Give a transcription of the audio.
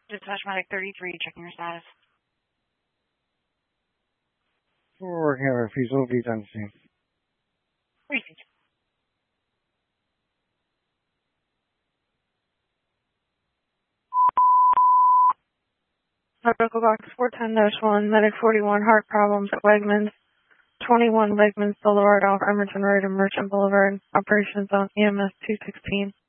Dispatch Medic 33, checking your status. We're working on refusal, be done soon. Received. Medical box 410-1, Medic 41, heart problems at Wegmans. 21 Wegmans Boulevard off Emerson Road and Merchant Boulevard. Operations on EMS 216.